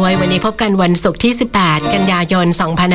ด้วยวันนี้พบกันวันศุกร์ที่18กันยายน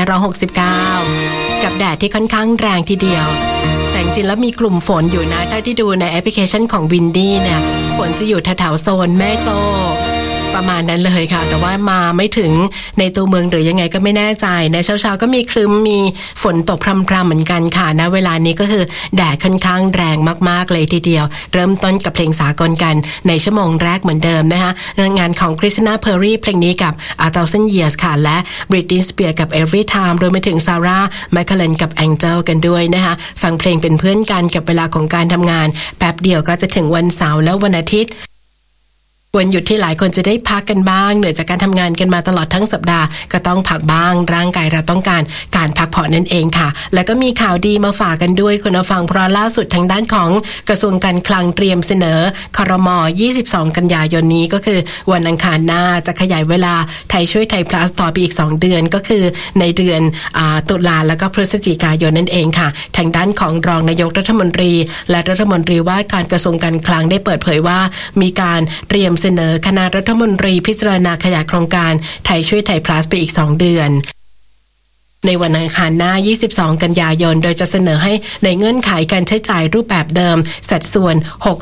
2569กับแดดที่ค่อนข้างแรงทีเดียวแต่จริงๆแล้วมีกลุ่มฝนอยู่นะถ้าที่ดูในแอปพลิเคชันของวินดี้เนี่ยฝนจะอยู่แถวๆโซนแม่โจ้ประมาณนั้นเลยค่ะแต่ว่ามาไม่ถึงในตัวเมืองหรือยังไงก็ไม่แน่ใจนะเช้าๆก็มีครึ้มมีฝนตกพรำๆเหมือนกันค่ะนะเวลานี้ก็คือแดดค่อนข้างแรงมากๆเลยทีเดียวเริ่มต้นกับเพลงสากลกันในชั่วโมงแรกเหมือนเดิมนะคะงานของคริสติน่าเพอร์รี่เพลงนี้กับ A Thousand Years ค่ะและ Britney Spears กับ Every Time รวมไปถึง Sarah McLachlan กับ Angel กันด้วยนะคะฟังเพลงเป็นเพื่อนกันกับเวลาของการทำงานแป๊บเดียวก็จะถึงวันเสาร์แล้ววันอาทิตย์วันหยุดที่หลายคนจะได้พักกันบ้างเหนื่อยจากการทำงานกันมาตลอดทั้งสัปดาห์ก็ต้องพักบ้างร่างกายเราต้องการพักผ่อนนั่นเองค่ะแล้วก็มีข่าวดีมาฝากกันด้วยคุณผู้ฟังเพราะล่าสุดทางด้านของกระทรวงการคลังเตรียมเสนอครม. 22 กันยายนนี้ก็คือวันอังคารหน้าจะขยายเวลาไทยช่วยไทย plus ต่อไปอีก2เดือนก็คือในเดือนตุลาแล้วก็พฤศจิกายนนั่นเองค่ะทางด้านของรองนายกรัฐมนตรีและรัฐมนตรีว่าการกระทรวงการคลังได้เปิดเผยว่ามีการเตรียมเสนอคณะรัฐมนตรีพิจารณาขยายโครงการไทยช่วยไทย plus ไปอีก2เดือนในวันอังคารหน้า22กันยายนโดยจะเสนอให้ในเงื่อนไขการใช้จ่ายรูปแบบเดิมสัดส่วน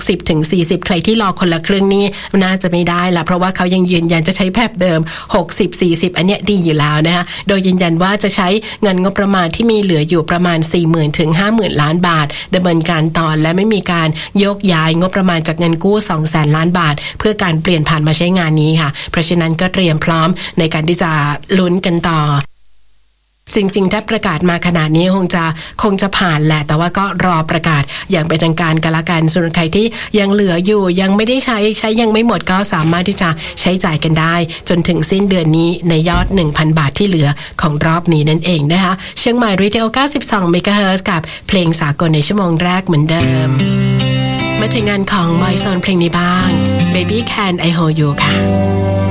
60-40 ใครที่รอคนละครึ่งนี้น่าจะไม่ได้ละเพราะว่าเขายังยืนยันจะใช้แบบเดิม 60-40 อันเนี้ยดีอยู่แล้วนะคะโดยยืนยันว่าจะใช้เงินงบประมาณที่มีเหลืออยู่ประมาณ 40,000 ถึง 50,000 ล้านบาทดำเนินการต่อและไม่มีการโยกย้ายงบประมาณจากเงินกู้ 200,000 ล้านบาทเพื่อการเปลี่ยนผ่านมาใช้งานนี้ค่ะเพราะฉะนั้นก็เตรียมพร้อมในการที่จะลุ้นกันต่อจริงๆถ้าประกาศมาขนาดนี้คงจะผ่านแหละแต่ว่าก็รอประกาศอย่างเป็นทางการกันละกันส่วนใครที่ยังเหลืออยู่ยังไม่ได้ใช้ยังไม่หมดก็สามารถที่จะใช้จ่ายกันได้จนถึงสิ้นเดือนนี้ในยอด 1,000 บาทที่เหลือของรอบนี้นั่นเองนะคะเชียงใหม่รีเทล92 MHz กับเพลงสากลในชั่วโมงแรกเหมือนเดิมมาถึงงานของบอยโซนเพลงนี้บ้าง Baby Can I Hold You ค่ะ